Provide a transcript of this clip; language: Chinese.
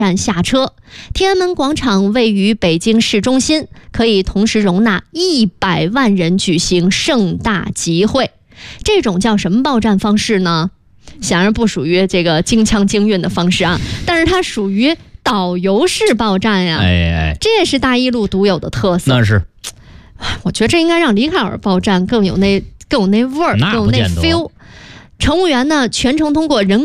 站下车。天安门广场位于北京市中心，可以同时容纳100万人举行盛大集会。这种叫什么报站方式呢？显然不属于这个京腔京韵的方式啊，但是它属于导游式报站呀。这也是大一路独有的特色。 那是， 我觉得这应该让里卡尔报站更有那味儿，更有那 feel。乘务员呢全程通过人